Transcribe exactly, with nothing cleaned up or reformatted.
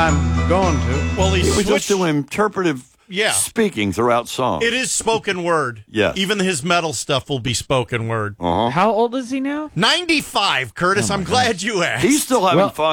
I'm going to. Well, he He was switched. just doing interpretive Yeah. speaking throughout songs. It is spoken word. Yes. Even his metal stuff will be spoken word. Uh-huh. How old is he now? ninety-five, Curtis. I'm glad you asked. He's still having Well- fun.